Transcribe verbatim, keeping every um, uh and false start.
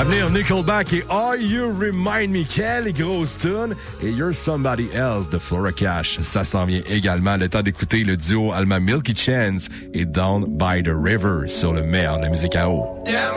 À venir, Nickelback et All You Remind Me. Quelle grosse tune. Et You're Somebody Else de Flora Cash. Ça s'en vient également. Le temps d'écouter le duo allemand Milky Chance et Down by the River sur le meilleur de la musique à eau.